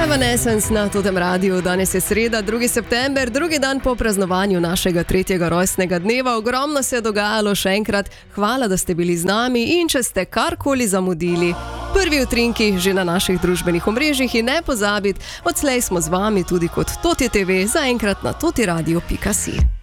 Evanescence na Totem Radiu. Danes je sreda, 2. september, drugi dan po praznovanju našega 3. rojstnega dneva. Ogromno se je dogajalo, še enkrat hvala, da ste bili z nami in če ste karkoli zamudili, prvi utrinki že na naših družbenih omrežjih in ne pozabiti, odslej smo z vami tudi kot Toti TV, zaenkrat na totiradio.si.